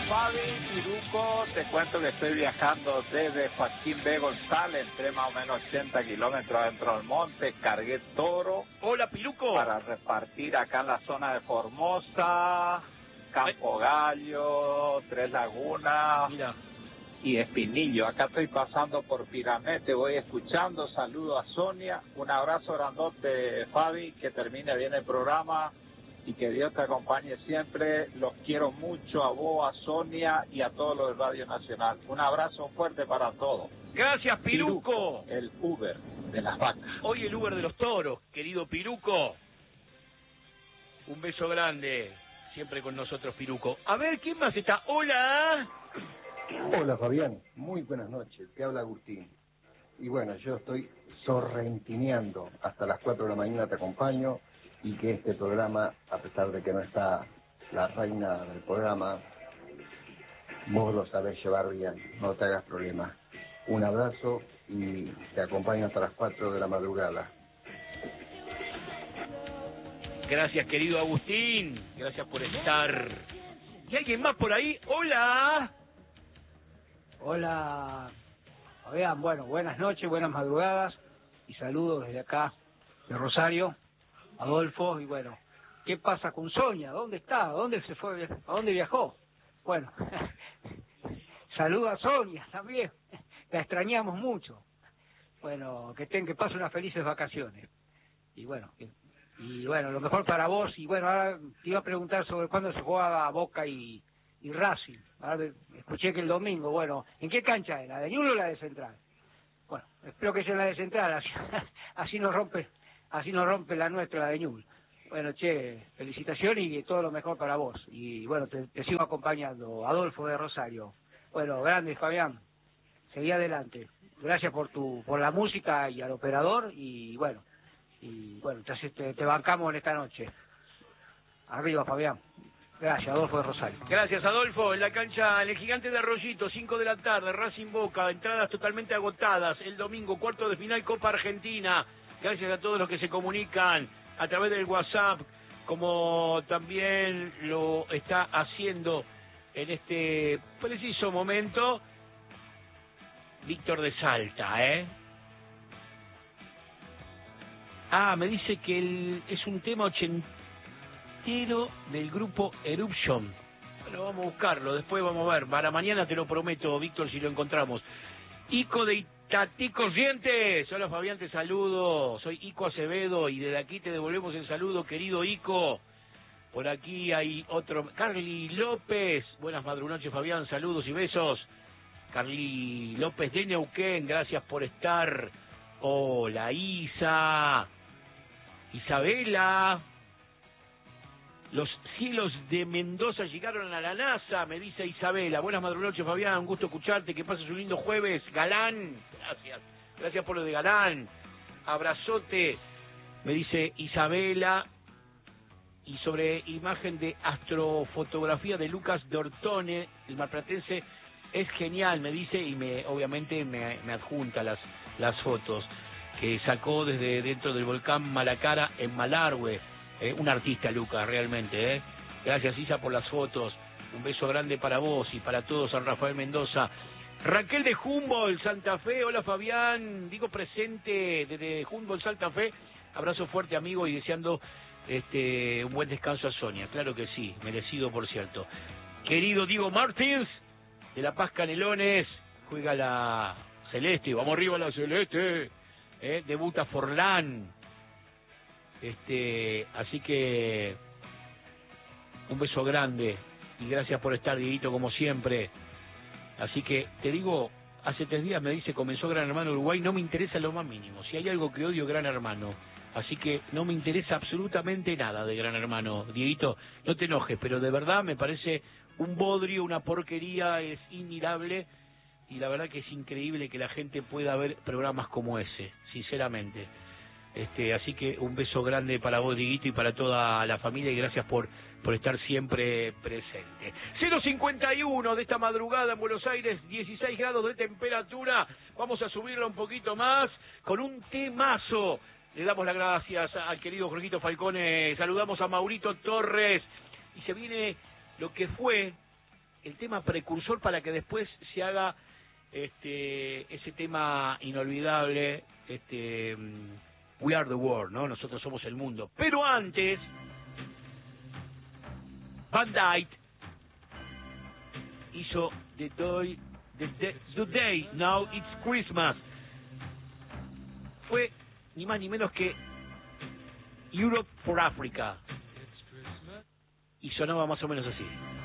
Fabi, Piruco, te cuento que estoy viajando desde Joaquín B. González, entre más o menos 80 kilómetros adentro del monte, cargué toro. Hola, Piruco. Para repartir acá en la zona de Formosa, Campo Gallo, Tres Lagunas. Mira. Y Espinillo. Acá estoy pasando por Piramete, voy escuchando, saludo a Sonia, un abrazo grandote, Fabi, que termine bien el programa y que Dios te acompañe siempre. Los quiero mucho a vos, a Sonia y a todos los de Radio Nacional. Un abrazo fuerte para todos. Gracias, Piruco. El Uber de las vacas. Hoy el Uber de los toros, querido Piruco. Un beso grande, siempre con nosotros, Piruco. A ver, ¿quién más está? Hola. Hola Fabián, muy buenas noches, te habla Agustín. Y bueno, yo estoy sorrentineando, hasta las 4 de la mañana te acompaño, y que este programa, a pesar de que no está la reina del programa, vos lo sabés llevar bien, no te hagas problemas. Un abrazo y te acompaño hasta las 4 de la madrugada. Gracias, querido Agustín, gracias por estar. ¿Y alguien más por ahí? Hola. Hola, Fabián, bueno, buenas noches, buenas madrugadas y saludos desde acá de Rosario, Adolfo, y bueno, ¿qué pasa con Sonia? ¿Dónde está? ¿A dónde se fue? ¿A dónde viajó? Bueno, saludos a Sonia también, la extrañamos mucho. Bueno, que pase unas felices vacaciones. Y bueno, lo mejor para vos. Y bueno, ahora te iba a preguntar sobre cuándo se jugaba Boca y Racing. Ahora escuché que el domingo, bueno, ¿en qué cancha es? ¿La de Ñuble o la de Central? Bueno, espero que sea la de Central, así nos rompe la nuestra, la de Ñuble. Bueno, che, felicitaciones y todo lo mejor para vos. Y bueno, te sigo acompañando, Adolfo de Rosario. Bueno, grande Fabián, seguí adelante. Gracias por la música y al operador y bueno, te bancamos en esta noche. Arriba, Fabián. Gracias, Adolfo de Rosario. Gracias, Adolfo. En la cancha, en el Gigante de Arroyito, 5 de la tarde, Racing Boca, entradas totalmente agotadas. El domingo, cuarto de final, Copa Argentina. Gracias a todos los que se comunican a través del WhatsApp, como también lo está haciendo en este preciso momento Víctor de Salta, me dice que es un tema del grupo Eruption. Bueno, vamos a buscarlo, después vamos a ver. Para mañana te lo prometo, Víctor, si lo encontramos. Ico de Itatí Corrientes. Hola Fabián, te saludo. Soy Ico Acevedo y desde aquí te devolvemos el saludo, querido Ico. Por aquí hay otro, Carly López. Buenas madrugonoches, Fabián, saludos y besos. Carly López de Neuquén, gracias por estar. Hola Isa. Isabela. Los cielos de Mendoza llegaron a la NASA, me dice Isabela. Buenas madrugonoches, Fabián, un gusto escucharte, que pases un lindo jueves. Galán, gracias por lo de Galán. Abrazote, me dice Isabela. Y sobre imagen de astrofotografía de Lucas Dortone, el marplatense, es genial, me dice, y obviamente me adjunta las fotos que sacó desde dentro del volcán Malacara en Malargüe. Un artista, Lucas, realmente, Gracias, Isa, por las fotos. Un beso grande para vos y para todos, San Rafael Mendoza. Raquel de Humboldt, Santa Fe. Hola, Fabián. Digo presente desde Humboldt, Santa Fe. Abrazo fuerte, amigo, y deseando un buen descanso a Sonia. Claro que sí, merecido, por cierto. Querido Diego Martins, de La Paz, Canelones. Juega la Celeste. Vamos arriba la Celeste. Debuta Forlán. Así que un beso grande y gracias por estar, Dieguito, como siempre. Así que te digo, hace 3 días me dice, comenzó Gran Hermano Uruguay, no me interesa lo más mínimo. Si hay algo que odio, Gran Hermano. Así que no me interesa absolutamente nada de Gran Hermano. Dieguito, no te enojes, pero de verdad me parece un bodrio, una porquería, es inmirable. Y la verdad que es increíble que la gente pueda ver programas como ese, sinceramente. Así que un beso grande para vos, Dieguito, y para toda la familia, y gracias por estar siempre presente. 051 de esta madrugada en Buenos Aires, 16 grados de temperatura. Vamos a subirlo un poquito más con un temazo. Le damos las gracias al querido Jorgito Falcone, saludamos a Maurito Torres, y se viene lo que fue el tema precursor para que después se haga ese tema inolvidable, We Are the World, ¿no? Nosotros somos el mundo. Pero antes, Van Dyke hizo The Day Now It's Christmas. Fue ni más ni menos que Europe for Africa. Y sonaba más o menos así.